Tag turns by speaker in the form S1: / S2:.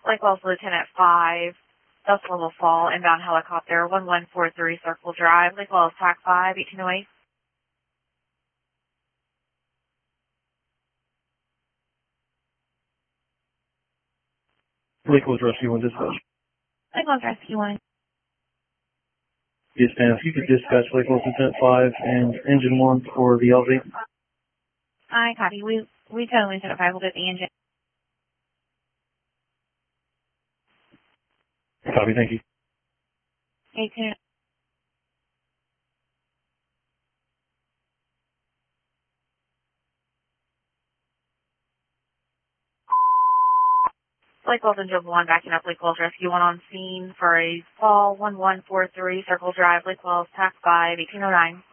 S1: Lake Wells Lieutenant 5, dust level fall, inbound helicopter, 1143 Circle Drive, Lake Wells TAC 5, 1808.
S2: Lake Wells Rescue 1 dispatch.
S1: Lake Wells Rescue 1.
S2: Yes, ma'am. If you could dispatch Lake Wells Lieutenant 5 and Engine 1 for the LV.
S1: I copy. We totally Lieutenant 5 will get the engine.
S2: Copy, thank you.
S1: 18. Lake Wells Engine 1 backing up Lake Wells Rescue 1 on scene for a fall 1143 Circle Drive, Lake Wells TAC 5, 1809.